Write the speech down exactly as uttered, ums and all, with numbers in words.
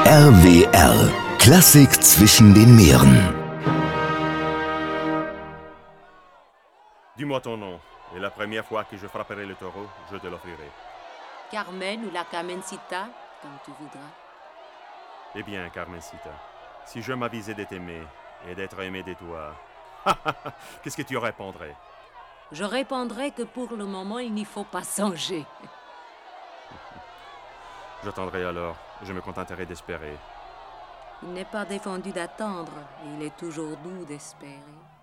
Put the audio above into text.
R W R. Klassik zwischen den Meeren. Dis-moi ton nom, et la première fois que je frapperai le taureau, je te l'offrirai. Carmen ou la Carmencita, comme tu voudras. Eh bien, Carmencita, si je m'avisais de t'aimer et d'être aimé de toi, qu'est-ce que tu répondrais? Je répondrai que pour le moment, il n'y faut pas songer. J'attendrai alors, je me contenterai d'espérer. Il n'est pas défendu d'attendre, et il est toujours doux d'espérer.